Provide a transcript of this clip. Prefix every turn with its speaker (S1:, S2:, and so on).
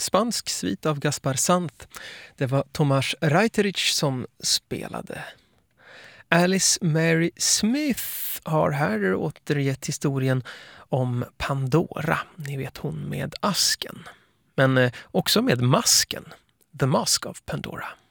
S1: spansk svit av Gaspar Sanz. Det var Tomasz Rajterić som spelade. Alice Mary Smith har här återgett historien om Pandora. Ni vet, hon med asken. Men också med masken. The Mask of Pandora.